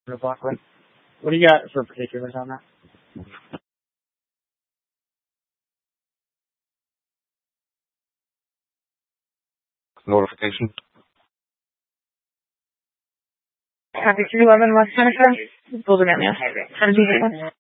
Buckley. What do you got for particulars on that? Notification. Copy 311 West Seneca. Boulder, yeah. How did you get one?